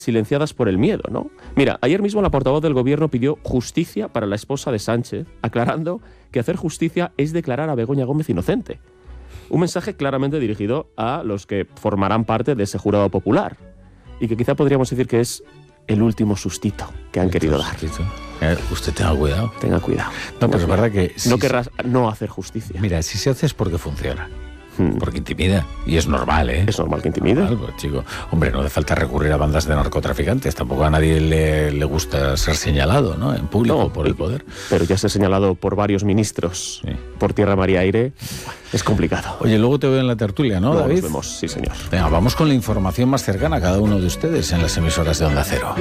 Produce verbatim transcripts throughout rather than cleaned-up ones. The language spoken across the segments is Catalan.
silenciadas por el miedo, ¿no? Mira, ayer mismo la portavoz del gobierno pidió justicia para la esposa de Sánchez, aclarando que hacer justicia es declarar a Begoña Gómez inocente. Un mensaje claramente dirigido a los que formarán parte de ese jurado popular y que quizá podríamos decir que es el último sustito que han querido dar. Eh, usted tenga cuidado. Tenga cuidado. No, pero es verdad que... Si no querrás no hacer justicia. Mira, si se hace es porque funciona. Porque intimida. Y es normal, ¿eh? Es normal que intimide. Normal, pues, chico. Hombre, no hace falta recurrir a bandas de narcotraficantes. Tampoco a nadie le, le gusta ser señalado, ¿no? En público, no, por el poder. Pero ya ser señalado por varios ministros, sí, por tierra, mar y aire, es complicado. Oye, luego te veo en la tertulia, ¿no, luego David? Nos vemos, sí, señor. Venga, vamos con la información más cercana a cada uno de ustedes en las emisoras de Onda Cero.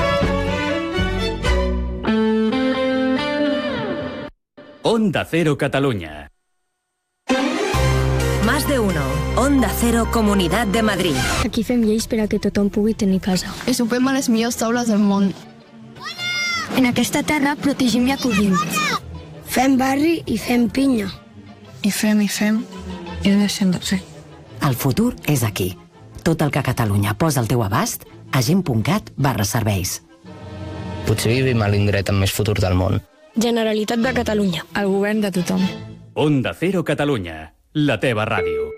Onda Cero Catalunya. Más de uno. Onda Cero, Comunitat de Madrid. Aquí fem lleis per a que tothom pugui tenir casa. I sopem a les millors taules del món. En aquesta terra protegim i acollim. Fem barri i fem pinya. I fem i fem i no deixem de fer. El futur és aquí. Tot el que Catalunya posa al teu abast a gent punt cat barra serveis. Potser vivim a l'indret amb més futur del món. Generalitat de Catalunya. El govern de tothom. Onda Cero Catalunya. La teva ràdio.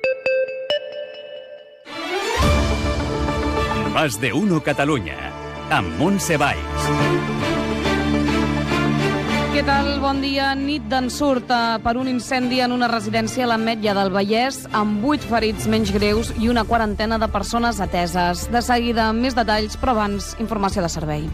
Más de uno Catalunya, amb Montse Valls. Què tal? Bon dia. Nit d'ensurt per un incendi en una residència a l'Ametlla del Vallès, amb vuit ferits menys greus i una quarantena de persones ateses. De seguida, més detalls, però abans, informació de servei.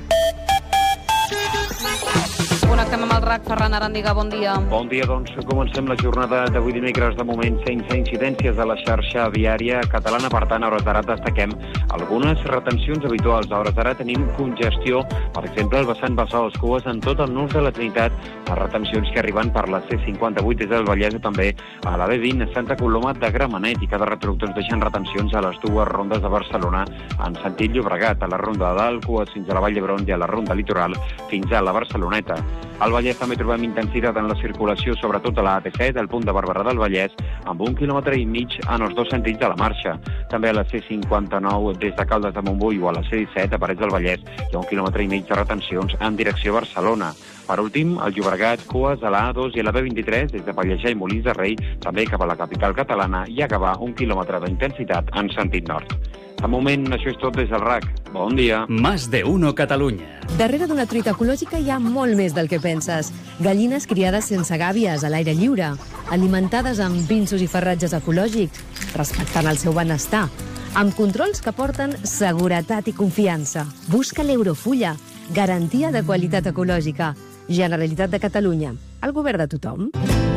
Connectem amb el R A C. Ferran Arandiga, bon dia. Bon dia, doncs comencem la jornada d'avui dimecres, de moment sense incidències a la xarxa viària catalana. Per tant, a hores d'ara destaquem algunes retencions habituals. A hores d'ara tenim congestió, per exemple, al vessant Besòs, Cues, en tot el nus de la Trinitat, les retencions que arriben per la C cinquanta-vuit des del Vallès o també a la B vint a Santa Coloma de Gramenet, i cada retroductor ens deixen retencions a les dues rondes de Barcelona en sentit Llobregat, a la ronda de dalt, Cues fins a la Vall d'Hebron, i a la ronda litoral fins a la Barceloneta. Al Vallès també trobem intensitat en la circulació, sobretot a la A P set, al punt de Barberà del Vallès, amb un quilòmetre i mig en els dos sentits de la marxa. També a la C cinquanta-nou des de Caldes de Montbui o a la C disset a Parets del Vallès hi ha un quilòmetre i mig de retencions en direcció a Barcelona. Per últim, al Llobregat, Cues a la A dos i a la B vint-i-tres des de Pallejà i Molins de Rei, també cap a la capital catalana, i acabar un quilòmetre d'intensitat en sentit nord. De moment, això és tot des del R A C. Bon dia. Más de uno Catalunya. Darrere d'una truita ecològica hi ha molt més del que penses. Gallines criades sense gàbies, a l'aire lliure, alimentades amb pinsos i farratges ecològics, respectant el seu benestar, amb controls que porten seguretat i confiança. Busca l'Eurofulla, garantia de qualitat ecològica. Generalitat de Catalunya, el govern de tothom.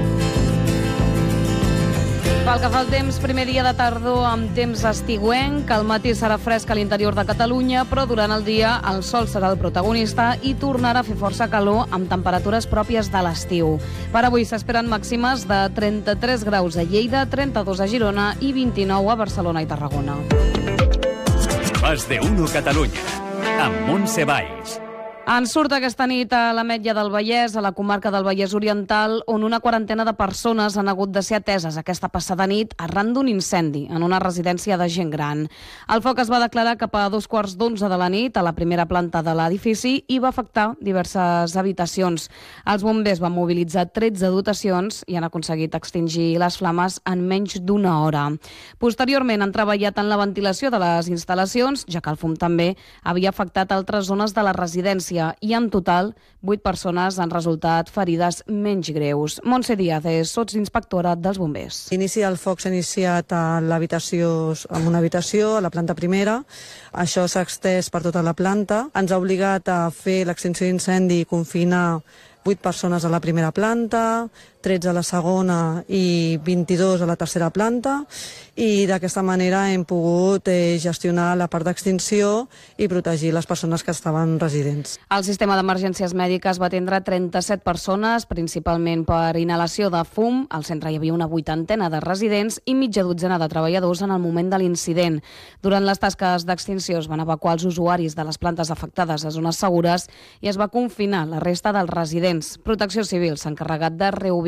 Pel que fa al temps, primer dia de tardor amb temps estiuenc, al matí serà fresc a l'interior de Catalunya, però durant el dia el sol serà el protagonista i tornarà a fer força calor amb temperatures pròpies de l'estiu. Per avui s'esperen màximes de trenta-tres graus a Lleida, trenta-dos a Girona i vint-i-nou a Barcelona i Tarragona. Más de uno Catalunya, amb Montse Valls. En surt aquesta nit a l'Ametlla del Vallès, a la comarca del Vallès Oriental, on una quarantena de persones han hagut de ser ateses aquesta passada nit arran d'un incendi en una residència de gent gran. El foc es va declarar cap a dos quarts d'onze de la nit a la primera planta de l'edifici i va afectar diverses habitacions. Els bombers van mobilitzar tretze dotacions i han aconseguit extingir les flames en menys d'una hora. Posteriorment han treballat en la ventilació de les instal·lacions, ja que el fum també havia afectat altres zones de la residència, i en total vuit persones han resultat ferides menys greus. Montse Díaz és sotsinspectora dels bombers. L'inici del foc s'ha iniciat a l'habitació, en una habitació, a la planta primera. Això s'ha extès per tota la planta. Ens ha obligat a fer l'extinció d'incendi i confinar vuit persones a la primera planta, tretze a la segona i vint-i-dos a la tercera planta, i d'aquesta manera hem pogut eh, gestionar la part d'extinció i protegir les persones que estaven residents. El sistema d'emergències mèdiques va atendre trenta-set persones, principalment per inhalació de fum. Al centre hi havia una vuitantena de residents i mitja dotzena de treballadors en el moment de l'incident. Durant les tasques d'extinció es van evacuar els usuaris de les plantes afectades a zones segures i es va confinar la resta dels residents. Protecció Civil s'ha encarregat de reubicar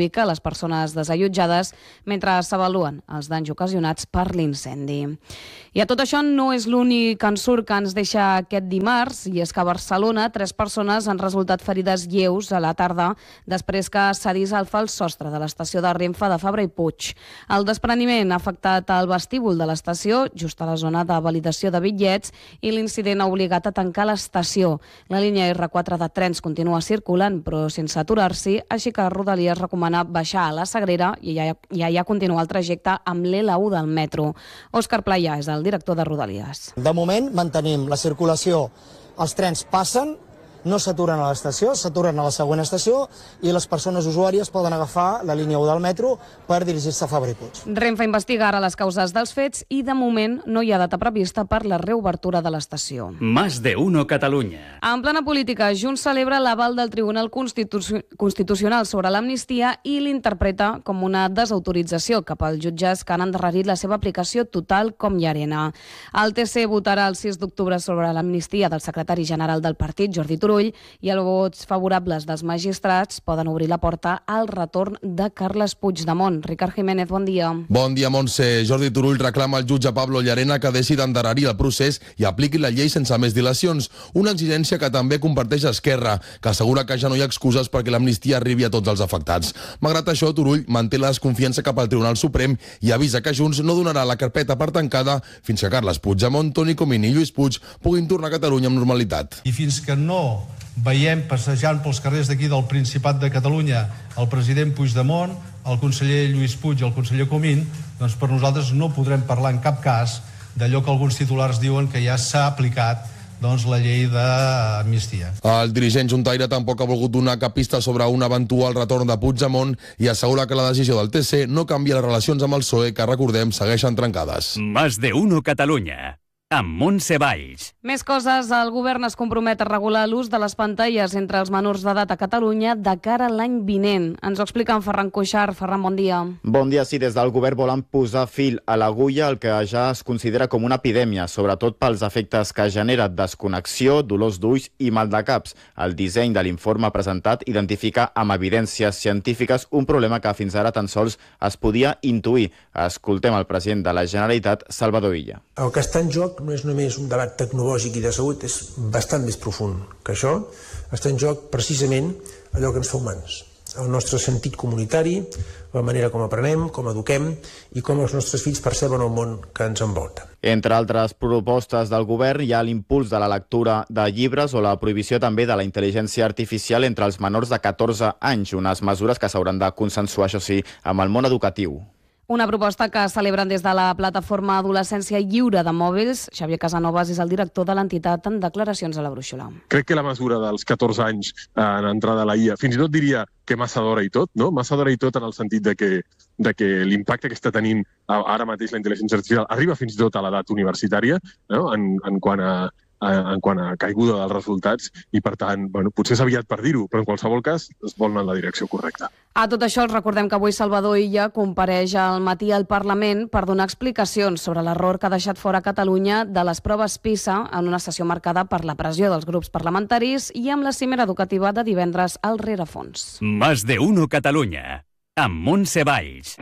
reubica les persones desallotjades mentre s'avaluen els danys ocasionats per l'incendi. I a tot això no és l'únic ensurt que ens deixa aquest dimarts, i és que a Barcelona tres persones han resultat ferides lleus a la tarda després que cedís el fals sostre de l'estació de Renfe de Fabra i Puig. El despreniment ha afectat el vestíbul de l'estació, just a la zona de validació de bitllets, i l'incident ha obligat a tancar l'estació. La línia erre quatre de trens continua circulant, però sense aturar-s'hi, així que Rodalies recomana baixar a la Sagrera i ja, ja, ja continuar el trajecte amb l'L u del metro. Òscar Playa és el director de Rodalies. De moment mantenim la circulació, els trens passen, no s'aturen a l'estació, s'aturen a la següent estació i les persones usuàries poden agafar la línia u del metro per dirigir-se a Fabra i Puig. Renfe investiga ara les causes dels fets i de moment no hi ha data prevista per la reobertura de l'estació. Más de uno Catalunya. En plena política, Junts celebra l'aval del Tribunal Constitu- Constitucional sobre l'amnistia i l'interpreta com una desautorització cap als jutges que han endarrerit la seva aplicació total com Llarena. El T C votarà el sis d'octubre sobre l'amnistia del secretari general del partit, Jordi Turull, i els vots favorables dels magistrats poden obrir la porta al retorn de Carles Puigdemont. Ricard Jiménez, bon dia. Bon dia, Montse. Jordi Turull reclama al jutge Pablo Llarena que deixi d'endarrerir el procés i apliqui la llei sense més dilacions. Una exigència que també comparteix Esquerra, que assegura que ja no hi ha excuses perquè l'amnistia arribi a tots els afectats. Malgrat això, Turull manté la desconfiança cap al Tribunal Suprem i avisa que Junts no donarà la carpeta per tancada fins que Carles Puigdemont, Toni Comín i Lluís Puig puguin tornar a Catalunya amb normalitat. I fins que no veiem passejant pels carrers d'aquí del Principat de Catalunya el president Puigdemont, el conseller Lluís Puig i el conseller Comín, doncs per nosaltres no podrem parlar en cap cas d'allò que alguns titulars diuen que ja s'ha aplicat doncs, la llei d'amnistia. El dirigent juntaire tampoc ha volgut donar cap pista sobre un eventual retorn de Puigdemont i assegura que la decisió del T C no canvia les relacions amb el P S O E, que, recordem, segueixen trencades. Más de uno Catalunya. Amb Montse Valls. Més coses. El govern es compromet a regular l'ús de les pantalles entre els menors d'edat a Catalunya de cara a l'any vinent. Ens ho explica en Ferran Cuixart. Ferran, bon dia. Bon dia. Sí, des del govern volen posar fil a l'agulla el que ja es considera com una epidèmia, sobretot pels efectes que genera desconnexió, dolors d'ulls i mal de caps. El disseny de l'informe presentat identifica amb evidències científiques un problema que fins ara tan sols es podia intuir. Escoltem el president de la Generalitat, Salvador Illa. El que està en joc no és només un debat tecnològic i de salut, és bastant més profund que això. Està en joc precisament allò que ens fa humans, el nostre sentit comunitari, la manera com aprenem, com eduquem i com els nostres fills perceben el món que ens envolta. Entre altres propostes del govern hi ha l'impuls de la lectura de llibres o la prohibició també de la intel·ligència artificial entre els menors de catorze anys, unes mesures que s'hauran de consensuar, això sí, amb el món educatiu. Una proposta que celebren des de la plataforma Adolescència Lliure de Mòbils. Xavier Casanovas és el director de l'entitat en declaracions a la Brúixola. Crec que la mesura dels catorze anys en entrada a la I A, fins i tot diria que massa d'hora i tot, no? Massa d'hora i tot en el sentit de que, de que l'impacte que està tenint ara mateix la intel·ligència artificial arriba fins i tot a l'edat universitària, no? en, en quant a en quant a caiguda dels resultats i, per tant, bueno, potser és aviat per dir-ho, però en qualsevol cas es vol anar en la direcció correcta. A tot això, els recordem que avui Salvador Illa compareix al matí al Parlament per donar explicacions sobre l'error que ha deixat fora Catalunya de les proves PISA en una sessió marcada per la pressió dels grups parlamentaris i amb la cimera educativa de divendres al Rerefons. Más de uno Catalunya, amb Montse Valls.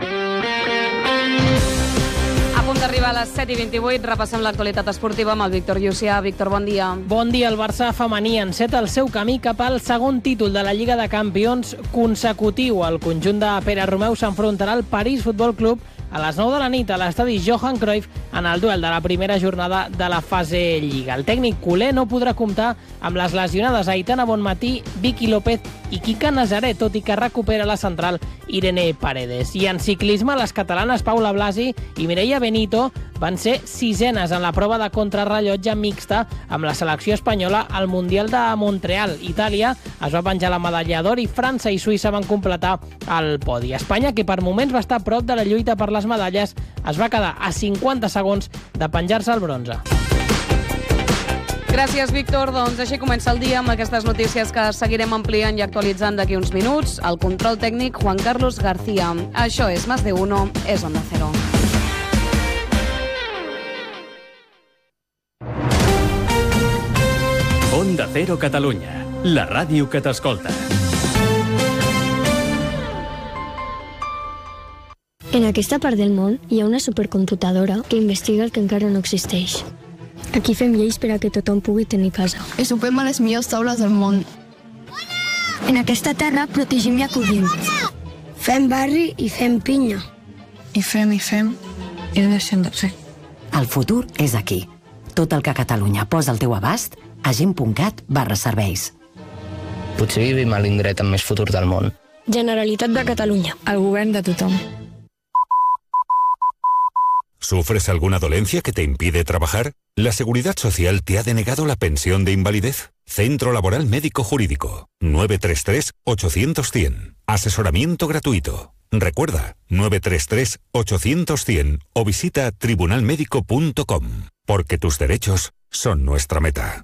A punt d'arribar a les set i vint-i-vuit, repassem l'actualitat esportiva amb el Víctor Llucià. Víctor, bon dia. Bon dia. El Barça femení enceta el seu camí cap al segon títol de la Lliga de Campions consecutiu. El conjunt de Pere Romeu s'enfrontarà al París Futbol Club a les nou de la nit a l'estadi Johan Cruyff en el duel de la primera jornada de la fase Lliga. El tècnic culer no podrà comptar amb les lesionades Aitana Bonmatí, Vicky López i Quica Nazaré, tot i que recupera la central Irene Paredes. I en ciclisme, les catalanes Paula Blasi i Mireia Benito van ser sisenes en la prova de contrarrellotge mixta amb la selecció espanyola al Mundial de Montreal. Itàlia es va penjar la medalla d'or i França i Suïssa van completar el podi. Espanya, que per moments va estar a prop de la lluita per les medalles, es va quedar a cinquanta segons de penjar-se el bronze. Gràcies, Víctor. Doncs així comença el dia amb aquestes notícies que seguirem ampliant i actualitzant d'aquí uns minuts. El control tècnic, Juan Carlos García. Això és Más de Uno, és Onda Cero. Onda Cero Catalunya, la ràdio que t'escolta. En aquesta part del món hi ha una supercomputadora que investiga el que encara no existeix. Aquí fem lleis per a que tothom pugui tenir casa. I sopem a les millors taules del món. En aquesta terra protegim i acollim. Fem barri i fem pinya. I fem i fem i deixem de fer. El futur és aquí. Tot el que Catalunya posa al teu abast a gent punt cat barra serveis. Potser vivim a l'indret amb més futur del món. Generalitat de Catalunya. El govern de tothom. ¿Sufres alguna dolencia que te impide trabajar? La Seguridad Social te ha denegado la pensión de invalidez. Centro Laboral Médico Jurídico. nueve tres tres, ochocientos, cien. Asesoramiento gratuito. Recuerda, nueve tres tres, ochocientos, cien o visita tribunal médico punto com. Porque tus derechos son nuestra meta.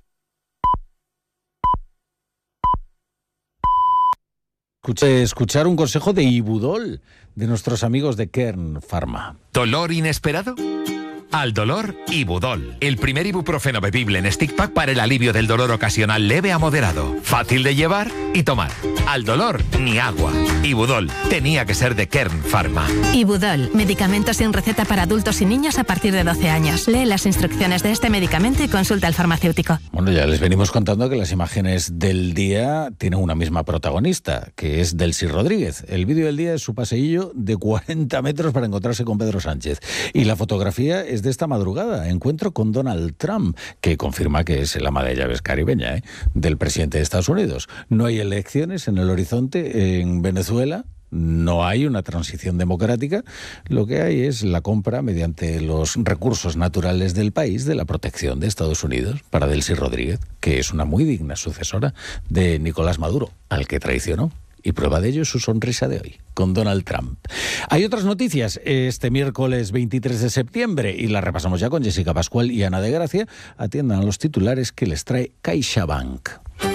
Escuchar un consejo de Ibudol, de nuestros amigos de Kern Pharma. ¿Dolor inesperado? Al dolor, Ibudol. El primer ibuprofeno bebible en stick pack para el alivio del dolor ocasional leve a moderado. Fácil de llevar y tomar. Al dolor, ni agua. Ibudol. Tenía que ser de Kern Pharma. Ibudol. Medicamento sin receta para adultos y niños a partir de doce años. Lee las instrucciones de este medicamento y consulta al farmacéutico. Bueno, ya les venimos contando que las imágenes del día tienen una misma protagonista, que es Delcy Rodríguez. El vídeo del día es su paseillo de cuarenta metros para encontrarse con Pedro Sánchez. Y la fotografía es de esta madrugada, encuentro con Donald Trump, que confirma que es el ama de llaves caribeña, ¿eh? del presidente de Estados Unidos. No hay elecciones en el horizonte en Venezuela, no hay una transición democrática, lo que hay es la compra mediante los recursos naturales del país de la protección de Estados Unidos para Delcy Rodríguez, que es una muy digna sucesora de Nicolás Maduro, al que traicionó. Y prueba de ello es su sonrisa de hoy, con Donald Trump. Hay otras noticias este miércoles veintitrés de septiembre y las repasamos ya con Jessica Pascual y Ana de Gracia. Atiendan a los titulares que les trae CaixaBank.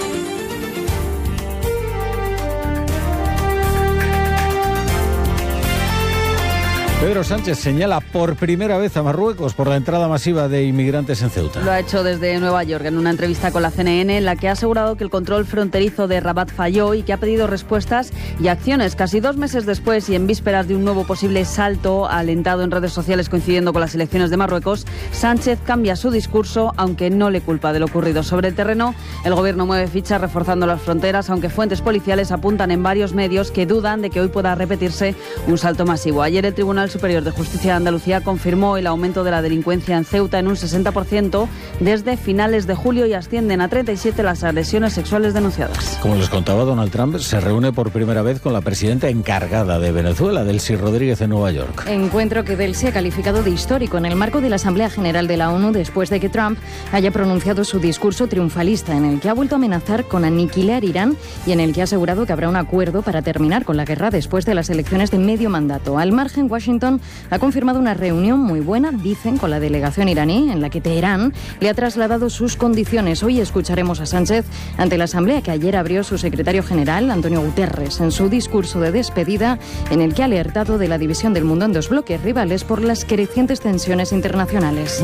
Pedro Sánchez señala por primera vez a Marruecos por la entrada masiva de inmigrantes en Ceuta. Lo ha hecho desde Nueva York en una entrevista con la C N N, en la que ha asegurado que el control fronterizo de Rabat falló y que ha pedido respuestas y acciones. Casi dos meses después y en vísperas de un nuevo posible salto alentado en redes sociales coincidiendo con las elecciones de Marruecos, Sánchez cambia su discurso, aunque no le culpa de lo ocurrido. Sobre el terreno, el gobierno mueve fichas reforzando las fronteras, aunque fuentes policiales apuntan en varios medios que dudan de que hoy pueda repetirse un salto masivo. Ayer el Tribunal Superior de Justicia de Andalucía confirmó el aumento de la delincuencia en Ceuta en un sesenta por ciento desde finales de julio y ascienden a treinta y siete las agresiones sexuales denunciadas. Como les contaba, Donald Trump se reúne por primera vez con la presidenta encargada de Venezuela, Delcy Rodríguez, en Nueva York. Encuentro que Delcy ha calificado de histórico en el marco de la Asamblea General de la ONU después de que Trump haya pronunciado su discurso triunfalista en el que ha vuelto a amenazar con aniquilar Irán y en el que ha asegurado que habrá un acuerdo para terminar con la guerra después de las elecciones de medio mandato. Al margen, Washington ha confirmado una reunión muy buena, dicen, con la delegación iraní, en la que Teherán le ha trasladado sus condiciones. Hoy escucharemos a Sánchez ante la asamblea que ayer abrió su secretario general, Antonio Guterres, en su discurso de despedida, en el que ha alertado de la división del mundo en dos bloques rivales por las crecientes tensiones internacionales.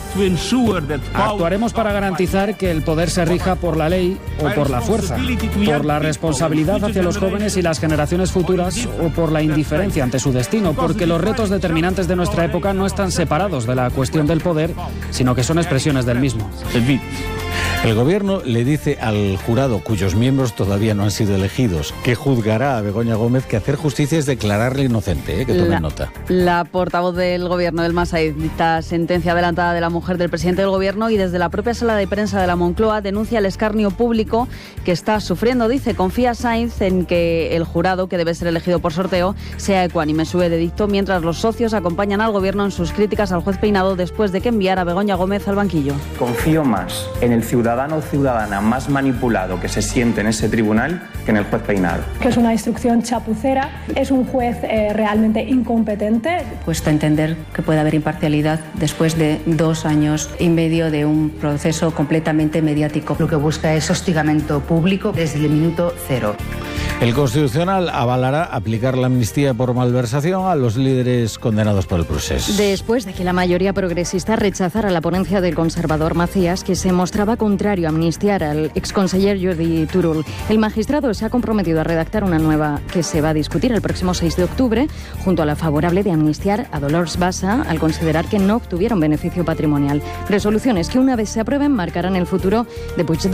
Actuaremos para garantizar que el poder se rija por la ley o por la fuerza, por la responsabilidad hacia los jóvenes y las generaciones futuras o por la indiferencia ante su destino, porque los retos determinantes de nuestra época no están separados de la cuestión del poder, sino que son expresiones del mismo. El gobierno le dice al jurado, cuyos miembros todavía no han sido elegidos, que juzgará a Begoña Gómez, que hacer justicia es declararle inocente, ¿eh? que tomen la, nota. La portavoz del gobierno del Massaid dicta sentencia adelantada de la mujer del presidente del gobierno y desde la propia sala de prensa de la Moncloa denuncia el escarnio público que está sufriendo. Dice, confía Sainz en que el jurado, que debe ser elegido por sorteo, sea ecuánime. Su veredicto mientras los socios acompañan al gobierno en sus críticas al juez Peinado después de que enviara a Begoña Gómez al banquillo. Confío más en el ciudadano o ciudadana más manipulado que se siente en ese tribunal que en el juez Peinado. Que es una instrucción chapucera, es un juez eh, realmente incompetente. Cuesta entender que pueda haber imparcialidad después de dos años y medio de un proceso completamente mediático. Lo que busca es hostigamiento público desde el minuto cero. El Constitucional avalará aplicar la amnistía por malversación a los líderes condenados por el procés. Después de que la mayoría progresista rechazara la ponencia del conservador Macías, que se mostraba contrario a amnistiar al exconseller Jordi Turull, el magistrado se ha comprometido a redactar una nueva que se va a discutir el próximo seis de octubre, junto a la favorable de amnistiar a Dolors Bassa al considerar que no obtuvieron beneficio patrimonial. Resoluciones que, una vez se aprueben, marcarán el futuro de Puigdemont